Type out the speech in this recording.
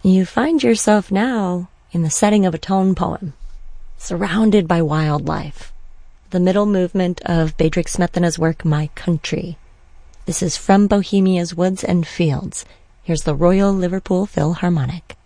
You find yourself now in the setting of a tone poem, surrounded by wildlife. The middle movement of Bedřich Smetana's work, My Country. This is From Bohemia's Woods and Fields. Here's the Royal Liverpool Philharmonic.